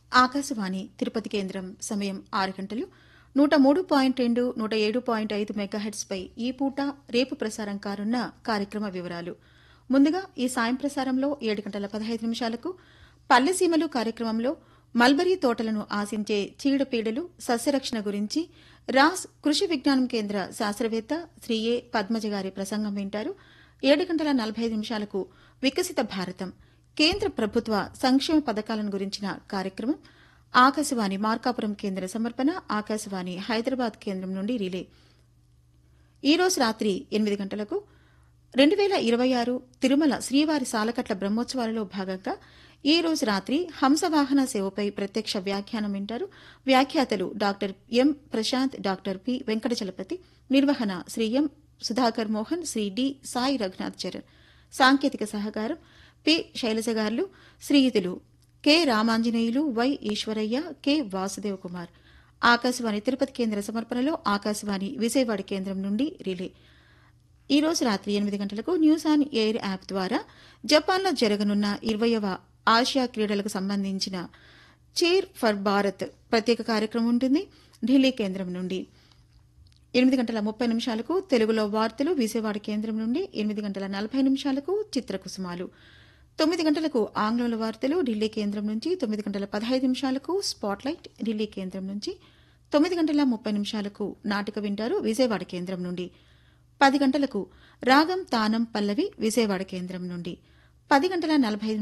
ఆకాశవాణి తిరుపతి కేంద్రం సమయం 6 గంటలు 103.2 107.5 మెగాహెర్ట్జ్ పై ఈ పూట రేపు ప్రసారం కానున్న కార్యక్రమ వివరాలు. ముందుగా ఈ సాయం ప్రసారంలో 7 గంటల 15 నిమిషాలకు పల్లెసీమలు కార్యక్రమంలో మల్బరీ తోటలను ఆశించే చీడపీడలు సస్యరక్షణ గురించి రాస్ కృషి విజ్ఞానం కేంద్ర శాస్త్రవేత్త శ్రీ ఏ పద్మజ గారి ప్రసంగం వింటారు. 7 గంటల 45 నిమిషాలకు వికసిత భారతం కేంద్ర ప్రభుత్వ సంక్షేమ పథకాలను గురించిన కార్యక్రమం ఆకాశవాణి మార్కాపురం కేంద్ర సమర్పణ, ఆకాశవాణి హైదరాబాద్ కేంద్రం నుండి రిలే. ఈ రోజు రాత్రి 8 గంటలకు 2026 తిరుమల శ్రీవారి సాలకట్ల బ్రహ్మోత్సవాలలో భాగంగా ఈ రోజు రాత్రి హంసవాహన సేవపై ప్రత్యక్ష వ్యాఖ్యానం వింటారు. వ్యాఖ్యాతలు doctor M Prashanth, doctor P Venkatachalapathi. నిర్వహణ శ్రీ ఎం సుధాకర్ మోహన్, శ్రీ డి సాయి రఘునాథ్ చరణ్. సాంకేతిక సహకారం పి శైలజ గారు, శ్రీయుతులు K Ramanjaneyulu, why Eshwaraiah, K Vasudev Kumar. Akashvani Tirupati కేంద్ర సమర్పణలో ఆకాశవాణి విజయవాడ కేంద్రం నుండి రిలే. ఈ రోజు రాత్రి 8 గంటలకు న్యూస్ ఆన్ ఎయిర్ యాప్ ద్వారా జపాన్లో జరగనున్న 20వ ఆసియా క్రీడలకు సంబంధించిన చైర్ ఫర్ భారత్ ప్రత్యేక కార్యక్రమం ఉంటుంది ఢిల్లీ కేంద్రం నుండి. 8 గంటల 30 నిమిషాలకు తెలుగులో వార్తలు విజయవాడ కేంద్రం నుండి. 8 గంటల 40 నిమిషాలకు చిత్రకుసుమాలు. 9 గంటలకు ఆంగ్లంలో వార్తలు ఢిల్లీ కేంద్రం నుంచి. 9 గంటల 15 నిమిషాలకు స్పాట్లైట్ ఢిల్లీ కేంద్రం నుంచి. 9 గంటల 30 నిమిషాలకు నాటిక వింటారు విజయవాడ కేంద్రం నుండి. 10 గంటలకు రాగం తానం పల్లవి విజయవాడ కేంద్రం నుండి. 10 గంటల 45